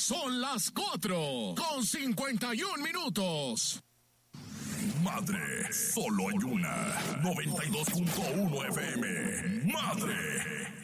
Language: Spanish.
Son las 4:51. Madre, solo hay una. 92.1 FM. Madre.